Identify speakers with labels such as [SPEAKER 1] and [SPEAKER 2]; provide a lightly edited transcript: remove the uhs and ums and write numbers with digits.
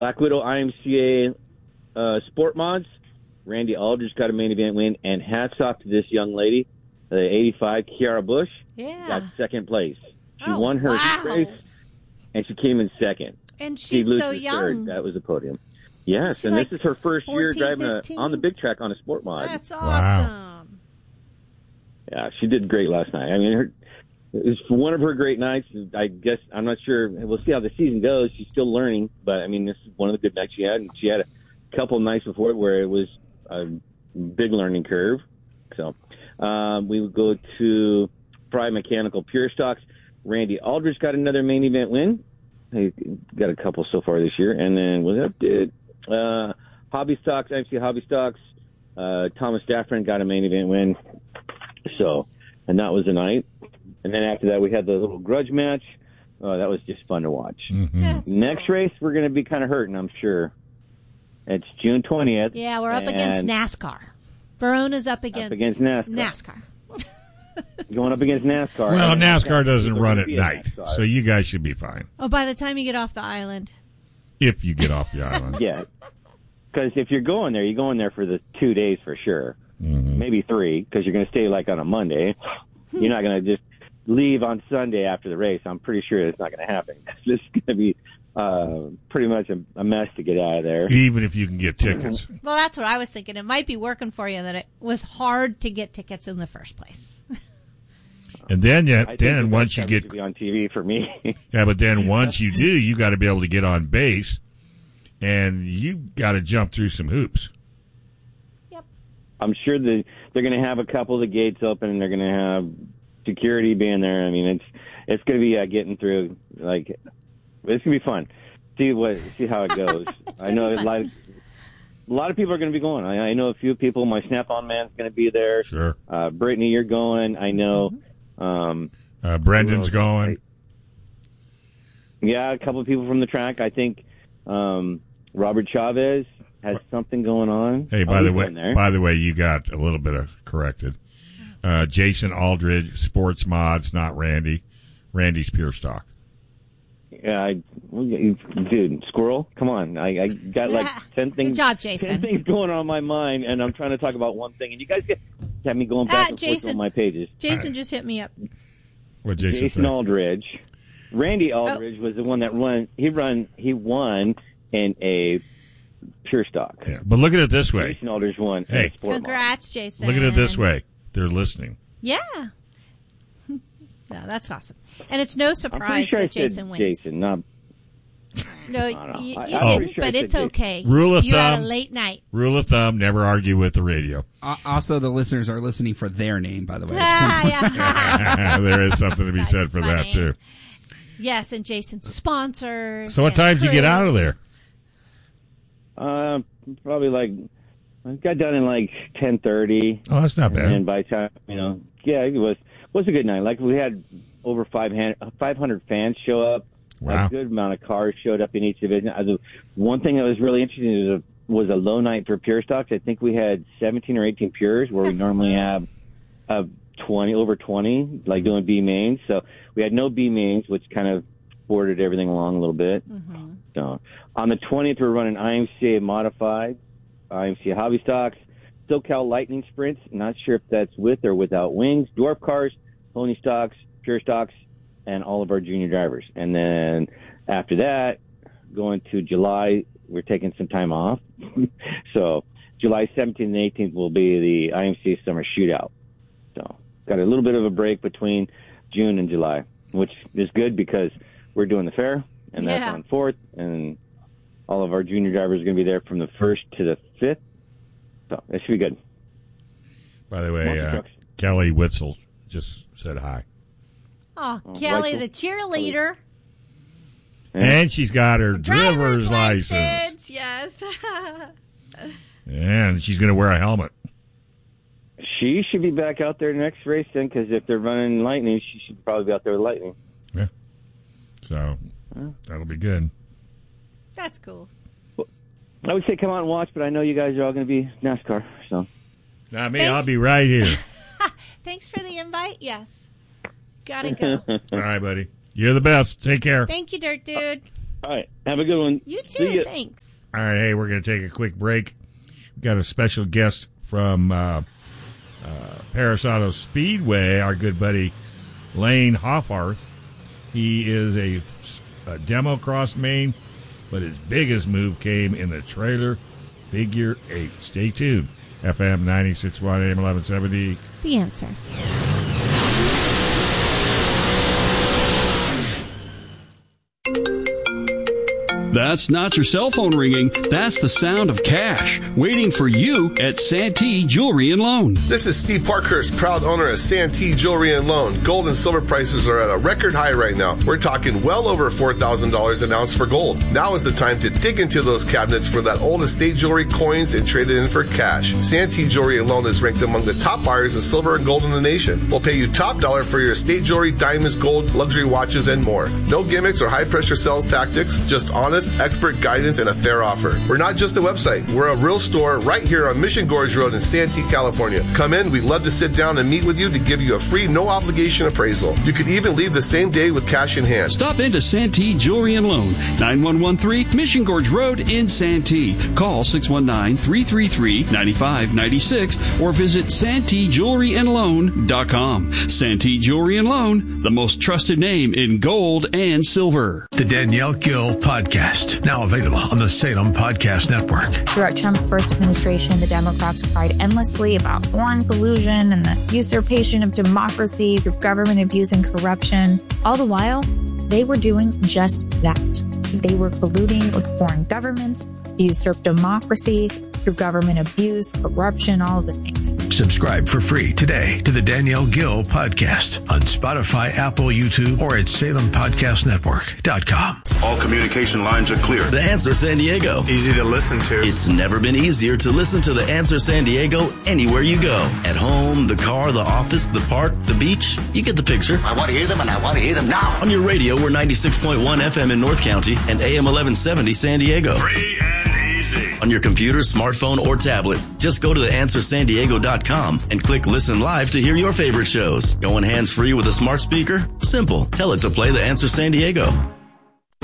[SPEAKER 1] Black Widow IMCA Sport Mods. Randy Aldridge got a main event win, and hats off to this young lady, the 85, Kiara Bush.
[SPEAKER 2] Yeah.
[SPEAKER 1] Got second place. She won her race, and she came in second.
[SPEAKER 2] And she's so young.
[SPEAKER 1] Third. That was the podium. Yes, and this is her first 14, year driving on the big track on a sport mod.
[SPEAKER 2] That's awesome.
[SPEAKER 3] Wow.
[SPEAKER 1] Yeah, she did great last night. I mean, it was one of her great nights. I guess, I'm not sure. We'll see how the season goes. She's still learning, but, I mean, this is one of the good nights she had. And she had a couple of nights before it where it was a big learning curve. So we would go to Fry Mechanical Pure Stocks. Randy Aldridge got another main event win. He got a couple so far this year. And then was that did Hobby Stocks, MC Hobby Stocks. Thomas Stafford got a main event win. So, and that was the night. And then after that, we had the little grudge match. Oh, that was just fun to watch.
[SPEAKER 3] Mm-hmm.
[SPEAKER 1] Next race, we're going to be kind of hurting, I'm sure. It's June 20th.
[SPEAKER 2] Yeah, we're up against NASCAR. Verona's up against NASCAR.
[SPEAKER 1] Going up against NASCAR.
[SPEAKER 3] Well, NASCAR doesn't run at night, so you guys should be fine.
[SPEAKER 2] Oh, by the time you get off the island.
[SPEAKER 3] If you get off the island.
[SPEAKER 1] Yeah. Because if you're going there for the 2 days for sure.
[SPEAKER 3] Mm-hmm.
[SPEAKER 1] Maybe 3, because you're going to stay like on a Monday. You're not going to just leave on Sunday after the race. I'm pretty sure it's not going to happen. This is going to be pretty much a mess to get out of there.
[SPEAKER 3] Even if you can get tickets.
[SPEAKER 2] Well, that's what I was thinking. It might be working for you that it was hard to get tickets in the first place.
[SPEAKER 3] And then once you get
[SPEAKER 1] to be on TV for me.
[SPEAKER 3] Yeah, but then once you do, you got to be able to get on base, and you got to jump through some hoops.
[SPEAKER 2] Yep.
[SPEAKER 1] I'm sure they're going to have a couple of the gates open, and they're going to have security being there. I mean, it's going to be getting through. Like, it's going to be fun. See how it goes. I know a lot of people are going to be going. I know a few people. My Snap-on man's going to be there.
[SPEAKER 3] Sure.
[SPEAKER 1] Brittany, you're going. I know.
[SPEAKER 3] Brendan's going.
[SPEAKER 1] Yeah, a couple of people from the track. I think Robert Chavez has something going on.
[SPEAKER 3] Hey, by the way, you got a little bit of corrected. Jason Aldridge, Sports Mods, not Randy. Randy's Pure Stock.
[SPEAKER 1] Yeah, dude, squirrel, come on! I got like 10 things.
[SPEAKER 2] Good job, Jason.
[SPEAKER 1] 10 things going on in my mind, and I'm trying to talk about one thing, and you guys have me going back and forth on my pages.
[SPEAKER 2] Jason just hit me up.
[SPEAKER 3] What Jason
[SPEAKER 1] said? Aldridge, Randy Aldridge was the one that won. He won in a Pure Stock.
[SPEAKER 3] Yeah, but look at it this way.
[SPEAKER 1] Jason Aldridge won.
[SPEAKER 3] Hey,
[SPEAKER 2] congrats, Jason!
[SPEAKER 3] Look at it this way. They're listening.
[SPEAKER 2] Yeah. No, that's awesome. And it's no surprise that Jason wins.
[SPEAKER 1] Jason, not...
[SPEAKER 2] No, you didn't, but it's okay.
[SPEAKER 3] Rule of
[SPEAKER 2] you
[SPEAKER 3] thumb.
[SPEAKER 2] had a late night.
[SPEAKER 3] Rule of thumb, never argue with the radio.
[SPEAKER 4] Also, the listeners are listening for their name, by the way.
[SPEAKER 3] There is something to be said for that, too.
[SPEAKER 2] Yes, and Jason's sponsors.
[SPEAKER 3] So what time did you get out of there?
[SPEAKER 1] Probably like... I got done in like 10:30.
[SPEAKER 3] Oh, that's not bad.
[SPEAKER 1] And by the time, it was a good night. Like, we had over 500 fans show up.
[SPEAKER 3] Wow.
[SPEAKER 1] A good amount of cars showed up in each division. One thing that was really interesting was a low night for Pure Stocks. I think we had 17 or 18 Pures, where we normally have over 20, like doing B mains. So we had no B mains, which kind of bordered everything along a little bit.
[SPEAKER 2] Mm-hmm.
[SPEAKER 1] So on the 20th, we're running IMCA Modified, IMCA Hobby Stocks, SoCal Lightning Sprints. Not sure if that's with or without wings. Dwarf Cars, Pony Stocks, Pure Stocks, and all of our junior drivers. And then after that, going to July, we're taking some time off. So July 17th and 18th will be the IMCA Summer Shootout. So got a little bit of a break between June and July, which is good because we're doing the fair, and that's on 4th, and all of our junior drivers are going to be there from the 1st to the 5th. So it should be good.
[SPEAKER 3] By the way, Kelly Witzel just said hi.
[SPEAKER 2] Oh, Kelly, the cheerleader.
[SPEAKER 3] And she's got her driver's license.
[SPEAKER 2] Yes.
[SPEAKER 3] And she's going to wear a helmet.
[SPEAKER 1] She should be back out there next race then, because if they're running Lightning, she should probably be out there with Lightning.
[SPEAKER 3] Yeah. So that'll be good.
[SPEAKER 2] That's cool.
[SPEAKER 1] Well, I would say come out and watch, but I know you guys are all going to be NASCAR. So.
[SPEAKER 3] Not me. Thanks. I'll be right here.
[SPEAKER 2] Thanks for the invite. Yes. Gotta go.
[SPEAKER 3] All right, buddy. You're the best. Take care.
[SPEAKER 2] Thank you, Dirt Dude.
[SPEAKER 1] All right. Have a good one.
[SPEAKER 2] You
[SPEAKER 1] See
[SPEAKER 2] too.
[SPEAKER 1] ya.
[SPEAKER 2] Thanks.
[SPEAKER 3] All right, hey, we're going to take a quick break. We've got a special guest from Paris Auto Speedway, our good buddy Lane Hoffarth. He is a demo cross main, but his biggest move came in the trailer figure 8. Stay tuned. FM 96.1 AM 1170.
[SPEAKER 2] The Answer.
[SPEAKER 5] That's not your cell phone ringing. That's the sound of cash waiting for you at Santee Jewelry and Loan.
[SPEAKER 6] This is Steve Parkhurst, proud owner of Santee Jewelry and Loan. Gold and silver prices are at a record high right now. We're talking well over $4,000 an ounce for gold. Now is the time to dig into those cabinets for that old estate jewelry, coins, and trade it in for cash. Santee Jewelry and Loan is ranked among the top buyers of silver and gold in the nation. We'll pay you top dollar for your estate jewelry, diamonds, gold, luxury watches, and more. No gimmicks or high-pressure sales tactics, just honest, expert guidance, and a fair offer. We're not just a website. We're a real store right here on Mission Gorge Road in Santee, California. Come in. We'd love to sit down and meet with you to give you a free, no-obligation appraisal. You could even leave the same day with cash in hand.
[SPEAKER 5] Stop into Santee Jewelry and Loan, 9113 Mission Gorge Road in Santee. Call 619-333-9596 or visit SanteeJewelryandLoan.com. Santee Jewelry and Loan, the most trusted name in gold and silver.
[SPEAKER 7] The Danielle Gill Podcast, now available on the Salem Podcast Network.
[SPEAKER 8] Throughout Trump's first administration, the Democrats cried endlessly about foreign collusion and the usurpation of democracy through government abuse and corruption. All the while, they were doing just that. They were colluding with foreign governments, usurp democracy through government abuse, corruption, all of the things.
[SPEAKER 7] Subscribe for free today to the Danielle Gill Podcast on Spotify, Apple, YouTube, or at SalemPodcastNetwork.com.
[SPEAKER 9] All communication lines are clear.
[SPEAKER 10] The Answer San Diego.
[SPEAKER 9] Easy to listen to.
[SPEAKER 10] It's never been easier to listen to The Answer San Diego anywhere you go. At home, the car, the office, the park, the beach. You get the picture.
[SPEAKER 11] I want to hear them, and I want to hear them now.
[SPEAKER 10] On your radio, we're 96.1 FM in North County and AM 1170 San Diego.
[SPEAKER 9] Free and easy.
[SPEAKER 10] On your computer, smartphone, or tablet, just go to theanswersandiego.com and click Listen Live to hear your favorite shows. Going hands-free with a smart speaker? Simple. Tell it to play The Answer San Diego.